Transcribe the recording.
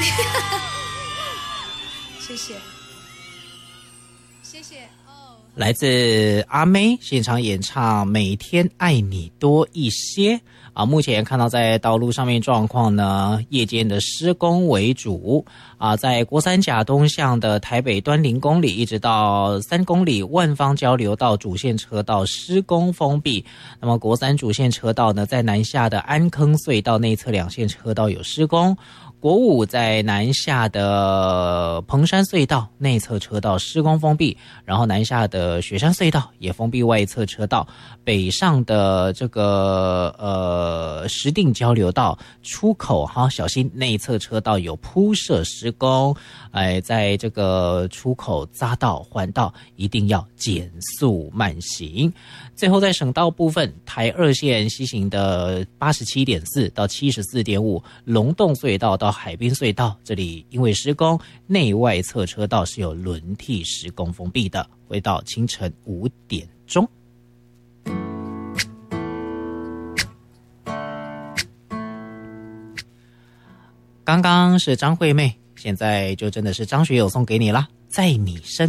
谢谢，谢谢。 来自阿妹现场演唱《每天爱你多一些》啊，目前看到在道路上面状况呢，夜间的施工为主啊，在国三甲东向的台北端0公里一直到3公里万芳交流道主线车道施工封闭。那么国三主线车道呢，在南下的安坑隧道内侧2线车道有施工。国五在南下的彭山隧道内侧车道施工封闭，然后南下的雪山隧道也封闭外侧车道，北上的这个石碇交流道出口小心内侧车道有铺设施工，在这个出口匝道环道一定要减速慢行。最后在省道部分，台2线西行的 87.4 到 74.5 龙洞隧道到海滨隧道，这里因为施工，内外侧车道是有轮替施工封闭的，会到清晨5点钟。刚刚是张惠妹，现在就真的是张学友送给你啦，在你身